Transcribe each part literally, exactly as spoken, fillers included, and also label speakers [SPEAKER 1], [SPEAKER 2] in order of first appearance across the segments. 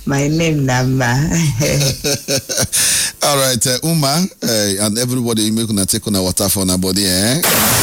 [SPEAKER 1] My name Nama.
[SPEAKER 2] All right, uh, Uma, uh, and everybody make una take on a water for our body, eh?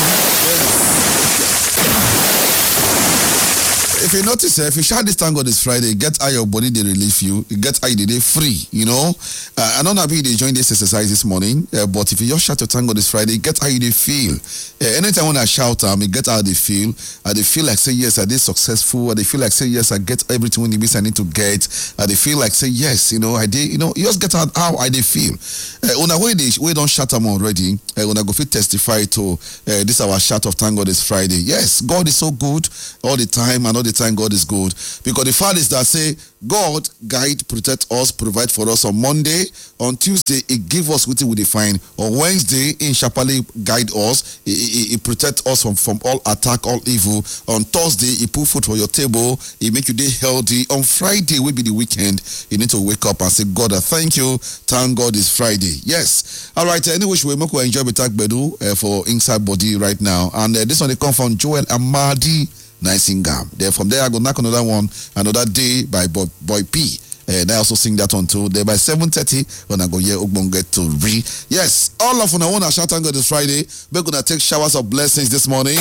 [SPEAKER 2] If you notice, uh, if you shout this thank God this Friday, get how your body they relieve you, get how you day free, you know. Uh, I don't know if they join this exercise this morning, uh, but if you just shout your thank God this Friday, get how you they feel. Uh, anytime when I shout, I mean, get how they feel. Uh, they feel like say yes, I did successful. Or they feel like say yes, I get everything when I need to get. Uh, they feel like say yes, you know, I did, you know, you just get out how I they feel. Uh, on a way they we don't shout them already. Uh, when I go fit testify to uh, this our shout of thank God this Friday. Yes, God is so good all the time, and all the time God is good, because the fact is that say God guide, protect us, provide for us on Monday. On Tuesday He give us what we define. On Wednesday He sharply guide us. He, he, he protect us from, from all attack, all evil. On Thursday He put food for your table. He make you day healthy. On Friday will be the weekend. You need to wake up and say, God, I thank you. Thank God it's Friday. Yes. All right. Anyway, we make we enjoy Betak Bedu uh, for Inside Body right now. And uh, this one they come from Joel Amadi Nisingam. Then from there I go knock another one, Another Day by Boy, Boy P. And I also sing that one too. Then by seven thirty, when I go here, Ogbon get to re. Yes, all of you want to shout and go this Friday. We're gonna take showers of blessings this morning.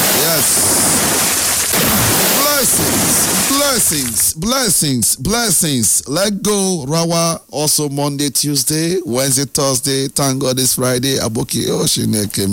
[SPEAKER 2] Yes. Blessings, blessings, blessings, blessings. Let go, Rawa. Also Monday, Tuesday, Wednesday, Thursday. Thank God it's Friday. Aboki Oshineke.